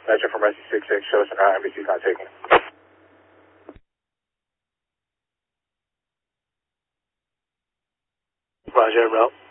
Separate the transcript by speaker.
Speaker 1: Measure from SC66, show us an NBC not taking. Roger, route.